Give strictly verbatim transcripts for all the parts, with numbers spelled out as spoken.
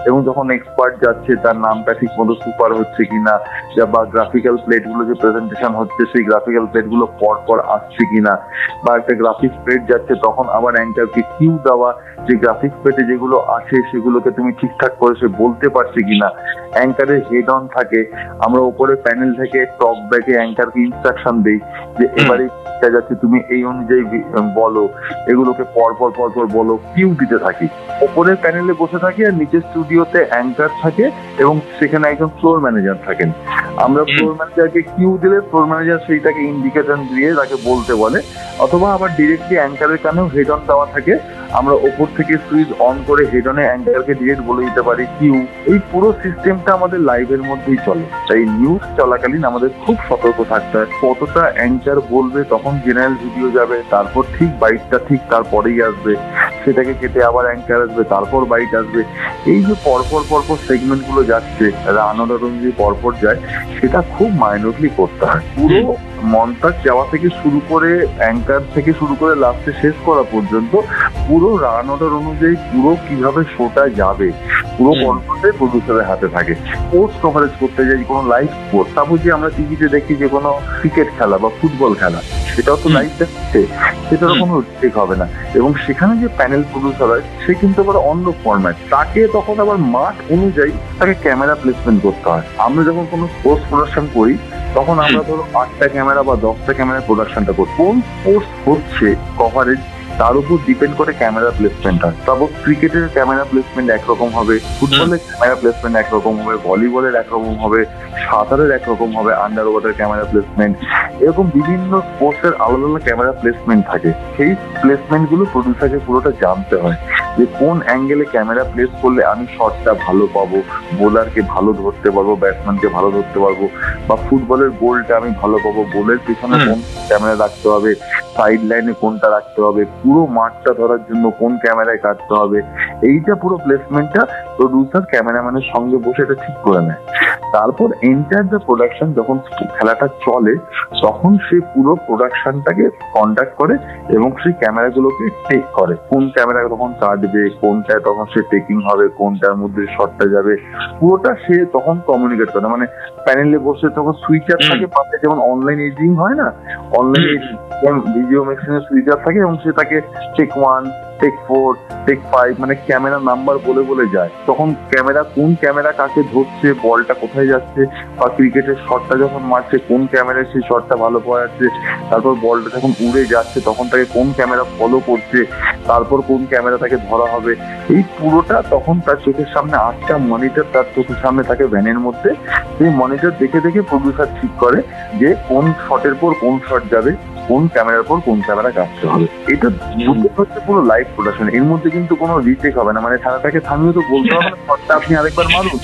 এবং যখন এক্সপার্ট যাচ্ছে তার নামটা ঠিক মতো সুপার হচ্ছে কিনা, বা গ্রাফিক্যাল প্লেট গুলো যে প্রেজেন্টেশন হচ্ছে সেই গ্রাফিক্যাল প্লেট গুলো পর পর আসছে কিনা, বা একটা গ্রাফিক্স প্লেট যাচ্ছে তখন আবার অ্যাঙ্কারকে কিউ দেওয়া যে গ্রাফিক্স প্লেটে যেগুলো আছে সেগুলোকে তুমি ঠিকঠাক করে সে বলতে পারছে কিনা। অ্যাঙ্কারের হেড অন থাকে, আমরা উপরে প্যানেল থেকে টক ব্যাকে অ্যাঙ্কারকে ইনস্ট্রাকশন দেই যে এবারে যাচ্ছে তুমি এই অনুযায়ী বলো, এগুলোকে পরপর পরপর বলো, কিউ দিতে থাকি। ওপরের প্যানেলে বসে থাকি আর নিচের স্টুডিওতে অ্যাঙ্কার থাকে এবং সেখানে একজন ফ্লোর ম্যানেজার থাকেন। আমরা ফ্লোর ম্যানেজারকে কিউ দিলে ফ্লোর ম্যানেজার সেইটাকে ইন্ডিকেশন দিয়ে তাকে বলতে বলে, অথবা আবার ডিরেক্টলি অ্যাঙ্কারের কানেও হেড অন দেওয়া থাকে, আমরা ওপর থেকে সুইচ অন করে হেড অনে অ্যাঙ্কারকে ডিরেক্ট বলে দিতে পারি কিউ। এই পুরো সিস্টেমটা আমাদের লাইভের মধ্যেই চলে। তাই নিউজ চলাকালীন আমাদের খুব সতর্ক থাকতে হয়। কতটা অ্যাঙ্কার বলবে তখন জেনারেল ভিডিও যাবে, তারপর ঠিক বাইটটা ঠিক তারপরেই আসবে, সেটাকে কেটে আবার অ্যাঙ্কার আসবে, তারপর বাইট আসবে। এই যে পরপর পরপর সেগমেন্ট গুলো যাচ্ছে, রান অর্ডার অনুযায়ী পরপর যায়, সেটা খুব মাইনরলি করতে হয়। পুরো মন্তাজ যাওয়া থেকে শুরু করে অ্যাঙ্কার থেকে শুরু করে লাস্টে শেষ করা পর্যন্ত পুরো রান অর্ডার অনুযায়ী পুরো কিভাবে শোটা যাবে পুরো কন্ট্রোলটাই প্রডিউসারের হাতে থাকে। স্পোর্টস কভারেজ করতে যাই, কোনো লাইভ স্পোর্টস, সাপোজ যে আমরা টিভিতে দেখি যে কোনো ক্রিকেট খেলা বা ফুটবল খেলা, সেটাও তো লাইভ দেখছে, সেটারও কোনো ঠিক হবে না। এবং সেখানে যে প্যানেল প্রডিউসার হয় সে কিন্তু আবার অন্য ফরম্যাট, তাকে তখন আবার মাঠ অনুযায়ী তাকে ক্যামেরা প্লেসমেন্ট করতে হয়। আমরা যখন কোনো স্পোর্টস প্রোডাকশন করি তখন আমরা ধরো আটটা ক্যামেরা বা দশটা ক্যামেরা প্রোডাকশনটা করি। কোন স্পোর্টস হচ্ছে কভারেজ তার উপর ডিপেন্ড করে ক্যামেরা প্লেসমেন্ট হয়। তারপর ক্রিকেটের ক্যামেরা প্লেসমেন্ট একরকম হবে, ফুটবলের ক্যামেরা প্লেসমেন্ট একরকম হবে, ভলিবলের একরকম হবে, সাঁতারের একরকম হবে, আন্ডার ওয়াটার ক্যামেরা প্লেসমেন্ট, এরকম বিভিন্ন স্পোর্টসের আলাদা আলাদা ক্যামেরা প্লেসমেন্ট থাকে। সেই প্লেসমেন্ট গুলো প্রডিউসারকে পুরোটা জানতে হয় যে কোন অ্যাঙ্গেলে ক্যামেরা প্লেস করলে আমি শটটা ভালো পাবো, বোলারকে ভালো ধরতে পারবো, ব্যাটসম্যানকে ভালো ধরতে পারবো, বা ফুটবলের গোলটা আমি ভালো পাবো, গোলের পেছনে কোন ক্যামেরা রাখতে হবে, সাইড লাইনে কোনটা রাখতে হবে, পুরো মাঠটা ধরার জন্য কোন ক্যামেরায় কাটতে হবে। এইটা পুরো প্লেসমেন্টটা প্রডিউসার ক্যামেরাম্যানের সঙ্গে বসে এটা ঠিক করে নেয়। তারপর এন্টার দ্য প্রোডাকশন, যখন খেলাটা চলে তখন সে পুরো প্রোডাকশনটাকে কন্ডাক্ট করে এবং সেই ক্যামেরাগুলোকে টেক করে, কোন ক্যামেরা তখন কাটবে, কোনটায় তখন সে টেকিং হবে, কোনটার মধ্যে শটটা যাবে, পুরোটা সে তখন কমিউনিকেট করে। মানে প্যানেলে বসে তখন সুইচার থাকে পাশে, যেমন অনলাইন এডিটিং হয় না, অনলাইন ভিডিও মেশিনে সুইচার থাকে এবং সে তাকে take one, take four, take five মানে ক্যামেরা নাম্বার বলে বলে যায়। তখন ক্যামেরা কোন ক্যামেরা কাকে ধরছে, বলটা কোথায় যাচ্ছে, বা ক্রিকেটের শটটা যখন মারছে কোন ক্যামেরায় সেই শটটা ভালো পাওয়া যাচ্ছে, তারপর বলটা যখন উড়ে যাচ্ছে তখন তাকে কোন ক্যামেরা ফলো করছে, তারপর কোন ক্যামেরা তাকে ধরা হবে। এই পুরোটা তখন তার চোখের সামনে আটটা মনিটর তার চোখের সামনে থাকে ভ্যানের মধ্যে। সেই মনিটর দেখে দেখে প্রডিউসার ঠিক করে যে কোন শটের পর কোন শট যাবে, কোন ক্যামেরার পর কোন ক্যামেরা কাটতে হবে। এটা হচ্ছে পুরো লাইভ প্রোডাকশন। এর মধ্যে কিন্তু কোনো রিটেক হবে না, মানে খেলাটাকে থামিয়ে তো বলতে হবে না শটটা আপনি আরেকবার মারুন।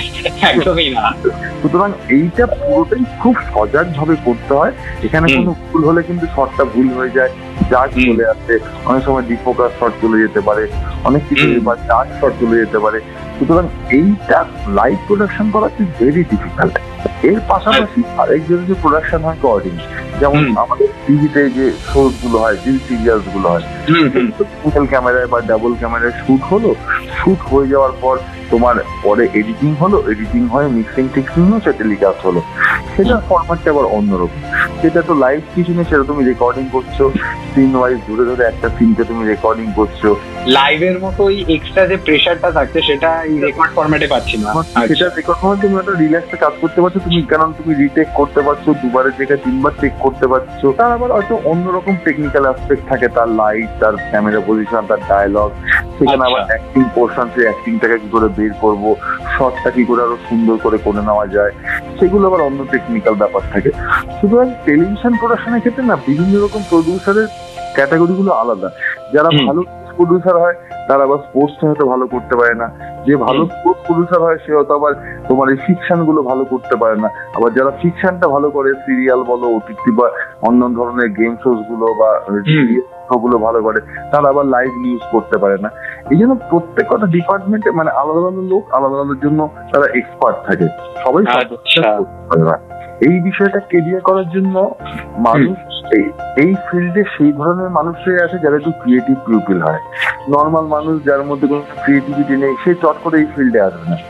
সুতরাং এইটা পুরোটাই খুব সজাগ ভাবে করতে হয়। এখানে কোনো ভুল হলে কিন্তু শটটা ভুল হয়ে যায়, জাজ চলে আসে, অনেক সময় ডিফোকাস শট চলে যেতে পারে, অনেক কিছু বা জাজ শট চলে যেতে পারে। সুতরাং এইটা লাইভ প্রোডাকশন করা হচ্ছে ভেরি ডিফিকাল্ট। এর পাশাপাশি আরেকজনের যে প্রোডাকশন হয় কোঅর্ডিং, যেমন আমাদের টিভিতে যে শোজ গুলো হয়, যে সিরিয়ালস গুলো হয়, সিঙ্গেল ক্যামেরায় বা ডাবল ক্যামেরায় শুট হলো, শুট হয়ে যাওয়ার পর তোমার পরে এডিটিং হলো, এডিটিং হয়ে মিক্সিং টিক্সিং হলো, সেটা টেলিকাস্ট হলো, সেটার ফরম্যাটটা আবার অন্যরকম। সেটা তো লাইভ কিছু নেই, সেটা তুমি রেকর্ডিং করছো, সিন ওয়াইজ ধরে ধরে একটা সিনকে তুমি রেকর্ডিং করছো। লাইভের মতো ওই এক্সট্রা যে প্রেসারটা থাকছে সেটা এই রেকর্ড ফরম্যাটে পাচ্ছি না। সেটা রেকর্ড ফরম্যাটে তুমি একটা রিল্যাক্সে কাজ করতে পারছো তুমি, কারণ তুমি রিটেক করতে পারছো, দুবারের জায়গায় তিনবার টেক করতে পারছো। তার আবার হয়তো অন্যরকম টেকনিক্যাল অ্যাসপেক্ট থাকে, তার লাইট, তার ক্যামেরা পজিশন, তার ডায়ালগ, সেখানে আবার অ্যাক্টিং পোর্শন, সেই অ্যাক্টিংটাকে কি করে বের করবো, শটটা কি করে আরো সুন্দর করে করে নেওয়া যায়, সেগুলো আবার অন্য টেকনিক্যাল ব্যাপার থাকে। সুতরাং টেলিভিশন প্রোডাকশনের ক্ষেত্রে না বিভিন্ন রকম প্রডিউসারের ক্যাটাগরি গুলো আলাদা। যারা ভালো প্রডিউসার হয় তারা আবার স্পোর্টস হয়তো ভালো করতে পারে না, যে ভালো স্পোর্টস প্রডিউসার হয় সে হয়তো আবার তোমার এই ফিকশন গুলো ভালো করতে পারে না, আবার যারা ফিকশনটা ভালো করে, সিরিয়াল বলো, ওটিটি বা অন্য ধরনের গেম শোজ গুলো বা গুলো ভালো করে, তারা আবার লাইভ নিউজ করতে পারে না। এই জন্য প্রত্যেকটা ডিপার্টমেন্টে মানে আলাদা আলাদা লোক আলাদা আলাদার জন্য তারা এক্সপার্ট থাকে, সবাই পারে না। এই বিষয়টা ক্লিয়ার করার জন্য মানুষ এই ফিল্ডে সেই ধরনের মানুষই আছে যারা একটু ক্রিয়েটিভ পিপল হয়। নর্মাল মানুষ যার মধ্যে কোনো ক্রিয়েটিভিটি নেই সে চট করে এই ফিল্ডে আসবে না।